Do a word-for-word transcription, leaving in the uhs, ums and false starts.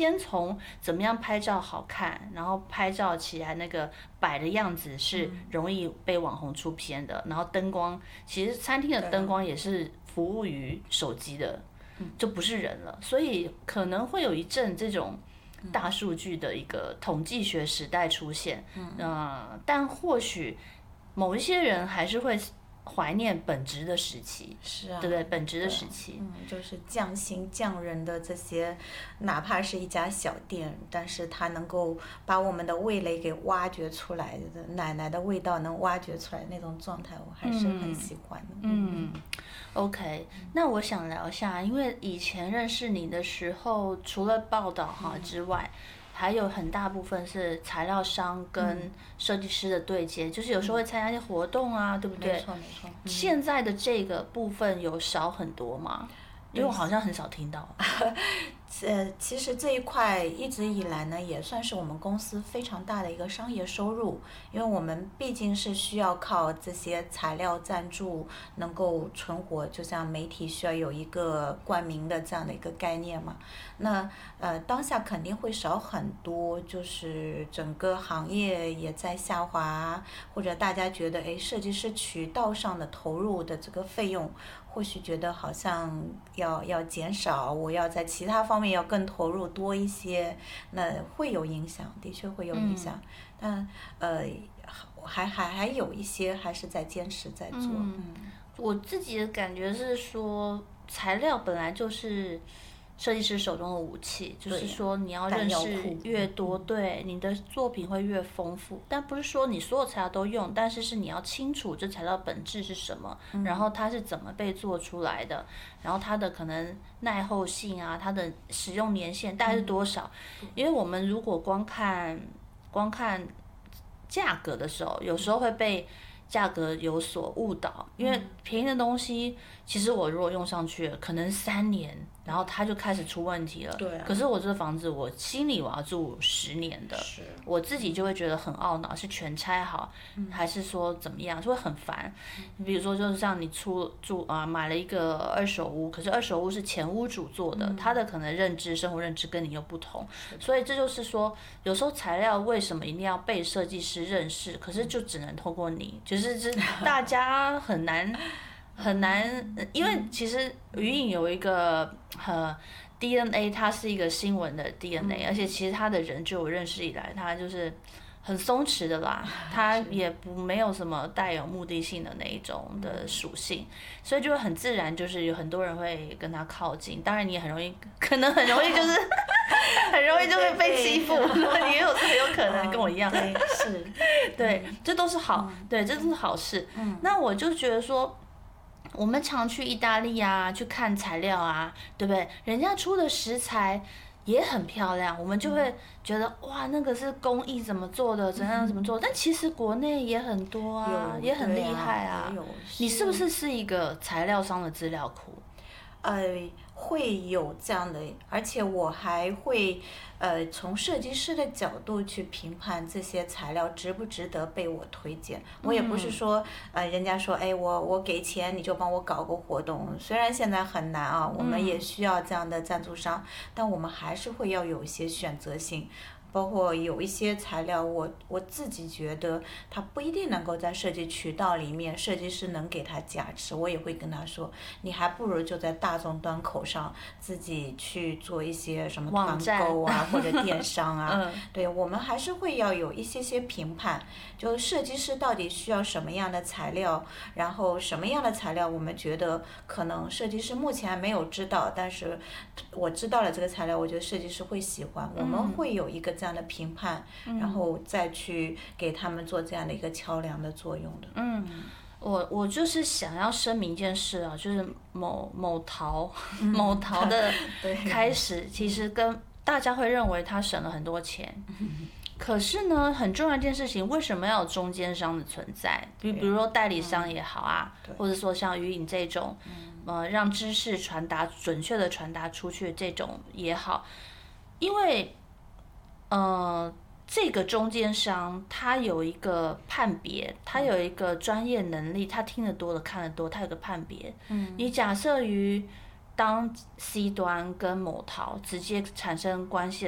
先从怎么样拍照好看，然后拍照起来那个摆的样子是容易被网红出片的，然后灯光，其实餐厅的灯光也是服务于手机的，就不是人了，所以可能会有一阵这种大数据的一个统计学时代出现，嗯、呃，但或许某一些人还是会怀念本职的时期， 是啊， 对不对？本职的时期， 嗯，就是匠心匠人的这些，哪怕是一家小店，但是它能够把我们的味蕾给挖掘出来的，奶奶的味道能挖掘出来那种状态，我还是很喜欢的。 嗯。嗯 OK， 那我想聊一下，因为以前认识你的时候，除了报道哈之外，还有很大部分是材料商跟设计师的对接，嗯、就是有时候会参加一些活动啊，对不对？ 没错没错。 嗯、现在的这个部分有少很多吗？因为我好像很少听到。 呃，其实这一块一直以来呢，也算是我们公司非常大的一个商业收入，因为我们毕竟是需要靠这些材料赞助能够存活，就像媒体需要有一个冠名的这样的一个概念嘛。那呃，当下肯定会少很多，就是整个行业也在下滑，或者大家觉得，哎，设计师渠道上的投入的这个费用。或许觉得好像要要减少，我要在其他方面要更投入多一些，那会有影响，的确会有影响。嗯、但呃，还还还有一些还是在坚持在做。嗯， 嗯我自己的感觉是说，材料本来就是设计师手中的武器，就是说你要认识越多，对你的作品会越丰富。但不是说你所有材料都用，但是是你要清楚这材料本质是什么，嗯、然后它是怎么被做出来的，然后它的可能耐候性啊，它的使用年限大概是多少？嗯、因为我们如果光看光看价格的时候，有时候会被价格有所误导，因为便宜的东西，其实我如果用上去了，可能三年，然后它就开始出问题了。 对啊。 可是我这房子，我心里我要住十年的，我自己就会觉得很懊恼，是全拆好，嗯、还是说怎么样，就会很烦。嗯、比如说，就是像你出住啊、呃，买了一个二手屋，可是二手屋是前屋主做的，嗯、他的可能认知、生活认知跟你又不同，所以这就是说，有时候材料为什么一定要被设计师认识，可是就只能透过你，就是这大家很难。很难，因为其实余影有一个呃 D N A， 它是一个新闻的 D N A，、嗯、而且其实他的人，就我认识以来，他就是很松弛的啦，他也不没有什么带有目的性的那一种的属性，所以就会很自然，就是有很多人会跟他靠近。当然你也很容易，可能很容易就是很容易就会被欺负，也有很有可能跟我一样， 对，是， 对，这都是好，对，这都是好事。嗯，那我就觉得说。我们常去意大利啊，去看材料啊，对不对？人家出的食材也很漂亮，我们就会觉得哇，那个是工艺怎么做的，怎样怎么做的。但其实国内也很多啊，也很厉害啊。你是不是是一个材料商的资料库？ 呃，会有这样的，而且我还会，呃，从设计师的角度去评判这些材料值不值得被我推荐。我也不是说，呃，人家说，哎，我我给钱你就帮我搞个活动，虽然现在很难啊，我们也需要这样的赞助商，但我们还是会要有一些选择性。包括有一些材料我，我我自己觉得它不一定能够在设计渠道里面，设计师能给它加持，我也会跟他说，你还不如就在大众端口上自己去做一些什么团购啊，或者电商啊。嗯、对，我们还是会要有一些些评判，就设计师到底需要什么样的材料，然后什么样的材料我们觉得可能设计师目前还没有知道，但是我知道了这个材料，我觉得设计师会喜欢，我们会有一个这样的评判，嗯、然后再去给他们做这样的一个桥梁的作用的。 嗯，我我就是想要声明一件事啊，就是某某淘、嗯、某淘的开始，其实跟大家会认为他省了很多钱。嗯、可是呢，很重要一件事情，为什么要有中间商的存在？比比如说代理商也好啊，嗯、或者说像于影这种，呃，让知识传达准确的传达出去这种也好，因为。呃，这个中间商他有一个判别，他有一个专业能力，他听得多了看得多，他有个判别。嗯，你假设于当 C 端跟某淘直接产生关系的